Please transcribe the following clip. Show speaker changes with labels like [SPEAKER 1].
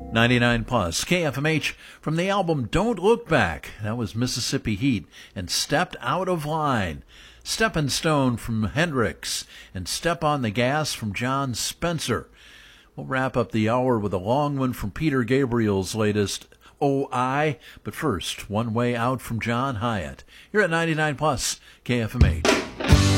[SPEAKER 1] 99 plus KFMH from the album Don't Look Back. That was Mississippi Heat and Stepped Out of Line. Steppin' Stone from Hendrix and Step on the Gas from John Spencer. We'll wrap up the hour with a long one from Peter Gabriel's latest OI. But first, One Way Out from John Hyatt. You're at 99 plus KFMH.